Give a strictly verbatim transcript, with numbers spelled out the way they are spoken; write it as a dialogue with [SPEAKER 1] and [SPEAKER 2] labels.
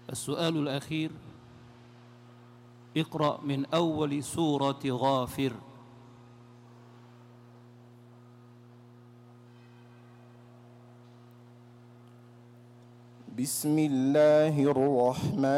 [SPEAKER 1] السؤال الأخير: اقرأ من أول سورة غافر.
[SPEAKER 2] بسم الله الرحمن